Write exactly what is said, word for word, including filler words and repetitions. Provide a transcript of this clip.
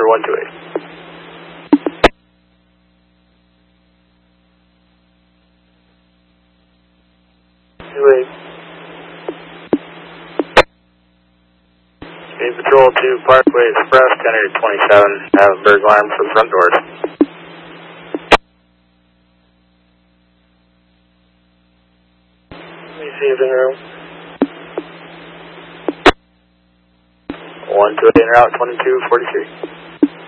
one two eight. two eight. Speed Patrol to Parkway Express, ten eight twenty-seven, have a burglar alarm for the front doors. Let me see if in room. one two eight en route, twenty-two forty-three.